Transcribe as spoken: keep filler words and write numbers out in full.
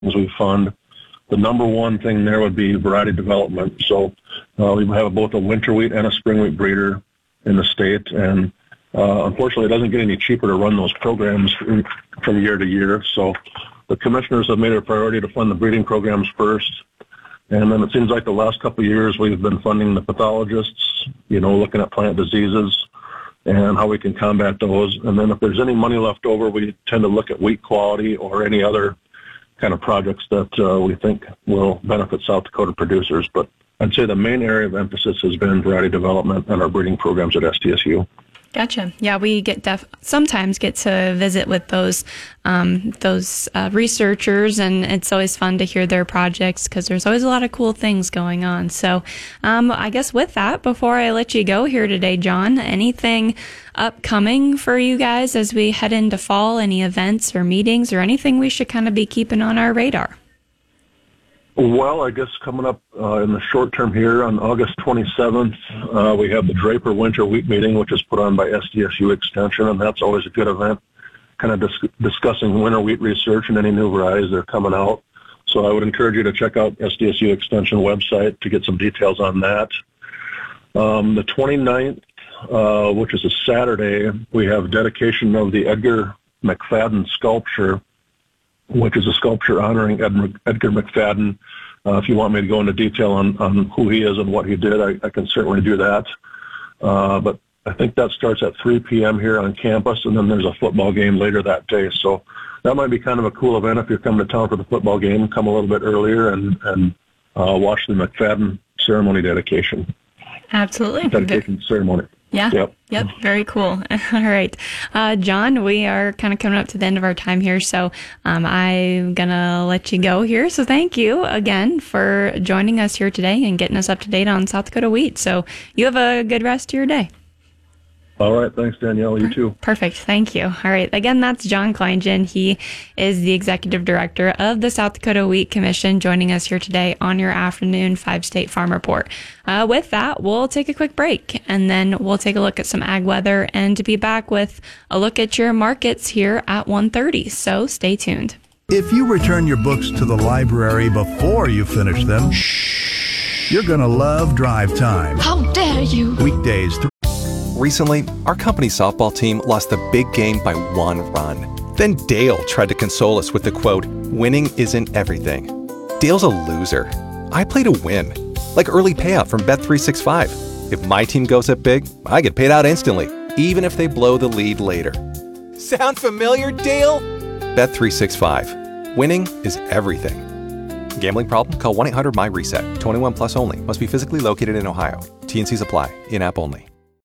we fund. The number one thing there would be variety development. So uh, we have both a winter wheat and a spring wheat breeder in the state, and uh, unfortunately it doesn't get any cheaper to run those programs in, from year to year. So the commissioners have made it a priority to fund the breeding programs first, and then it seems like the last couple of years we've been funding the pathologists, you know, looking at plant diseases and how we can combat those. And then if there's any money left over, we tend to look at wheat quality or any other kind of projects that uh, we think will benefit South Dakota producers. But I'd say the main area of emphasis has been variety development and our breeding programs at S D S U. Gotcha. Yeah, we get def- sometimes get to visit with those um, those uh, researchers, and it's always fun to hear their projects because there's always a lot of cool things going on. So um, I guess with that, before I let you go here today, John, anything upcoming for you guys as we head into fall? Any events or meetings or anything we should kind of be keeping on our radar? Well, I guess coming up uh, in the short term here on August twenty-seventh, uh, we have the Draper Winter Wheat Meeting, which is put on by S D S U Extension, and that's always a good event, kind of dis- discussing winter wheat research and any new varieties that are coming out. So I would encourage you to check out S D S U Extension website to get some details on that. Um, the twenty-ninth, uh, which is a Saturday, we have dedication of the Edgar McFadden sculpture, which is a sculpture honoring Ed, Edgar McFadden. Uh, if you want me to go into detail on, on who he is and what he did, I, I can certainly do that. Uh, but I think that starts at three p.m. here on campus, and then there's a football game later that day. So that might be kind of a cool event if you're coming to town for the football game. Come a little bit earlier and, and uh, watch the McFadden ceremony dedication. Absolutely. Dedication ceremony. Yeah. Yep. Yep. Very cool. All right. Uh, John, we are kind of coming up to the end of our time here, so um, I'm going to let you go here. So thank you again for joining us here today and getting us up to date on South Dakota wheat. So you have a good rest of your day. All right. Thanks, Danielle. You too. Perfect. Thank you. All right. Again, that's John Kleingen. He is the executive director of the South Dakota Wheat Commission, joining us here today on your afternoon five-state farm report. Uh, with that, we'll take a quick break, and then we'll take a look at some ag weather and to be back with a look at your markets here at one thirty. So stay tuned. If you return your books to the library before you finish them, you're going to love Drive Time. How dare you! Weekdays. Th- Recently, our company's softball team lost the big game by one run. Then Dale tried to console us with the quote, "Winning isn't everything." Dale's a loser. I play to win. Like early payout from Bet three sixty-five. If my team goes up big, I get paid out instantly, even if they blow the lead later. Sound familiar, Dale? Bet three sixty-five. Winning is everything. Gambling problem? Call one eight hundred M Y RESET. twenty-one plus only. Must be physically located in Ohio. T and Cs apply. In-app only.